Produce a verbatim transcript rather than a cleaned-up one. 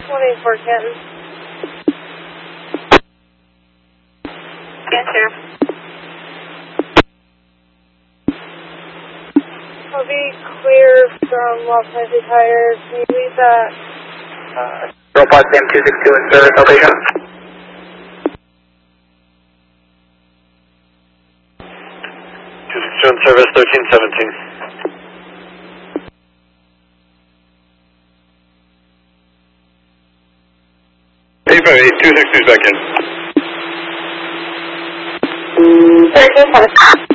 one eighty-four Canton. Yes, sir. I'll be clear from Los Angeles Tire. Can you leave that? Uh, zero five Sam two six two in service, Altation. two six two in service, thirteen seventeen. eight five eight, two six two back in. thirteen seventeen.